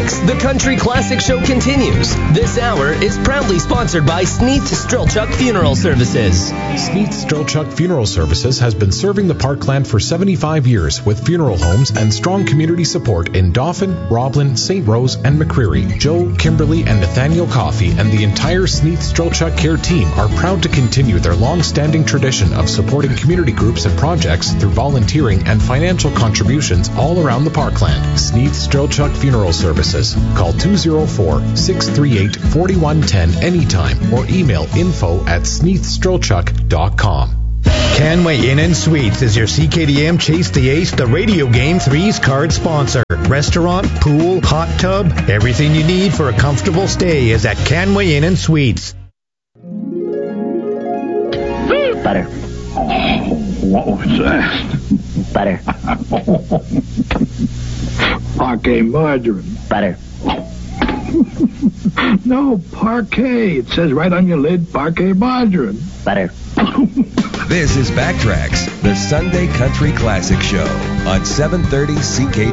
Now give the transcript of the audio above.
Backtracks, the Country Classic Show continues. This hour is proudly sponsored by Sneath Strelchuk Funeral Services. Sneath Strelchuk Funeral Services has been serving the Parkland for 75 years with funeral homes and strong community support in Dauphin, Roblin, St. Rose, and McCreary. Joe, Kimberly, and Nathaniel Coffey and the entire Sneath Strelchuk Care team are proud to continue their long-standing tradition of supporting community groups and projects through volunteering and financial contributions all around the Parkland. Sneath Strelchuk Funeral Services. Call 204-638-4110 anytime or email info@sneathstrelchuk.com. Canway Inn & Suites is your CKDM Chase the Ace, the radio game 3's card sponsor. Restaurant, pool, hot tub, everything you need for a comfortable stay is at Canway Inn & Suites. Butter. What was that? Butter. Parquet margarine. Butter. No, parquet. It says right on your lid, parquet margarine. Butter. This is Backtracks, the Sunday Country Classic Show on 730 CK.